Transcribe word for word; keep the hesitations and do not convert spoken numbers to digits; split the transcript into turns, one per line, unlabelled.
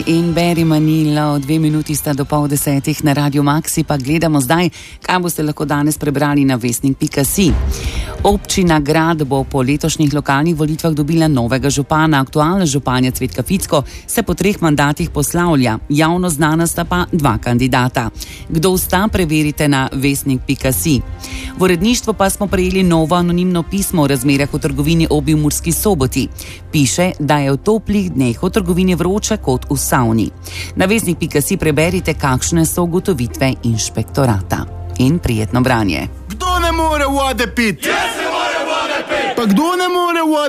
In Beri Manila, dve minuti sta do pol desetih na Radio Maxi, pa gledamo zdaj, kaj boste lahko danes prebrali na vestnik pika si. Občina Grad bo po letošnjih lokalnih volitvah dobila novega župana. Aktualna županja Cvetka Ficko se po treh mandatih poslavlja. Javno znana sta pa dva kandidata. Kdo sta, preverite na vestnik pika si. V uredništvu pa smo prejeli novo anonimno pismo o razmerah v trgovini Obi v Murski Soboti. Piše, da je v toplih dneh v trgovini vroče kot v savni. Na vestnik pika si preberite, kakšne so ugotovitve inšpektorata. In prijetno branje.
Kdo ne more vode piti?
Jaz ne morem vode piti!
Pa kdo ne more vode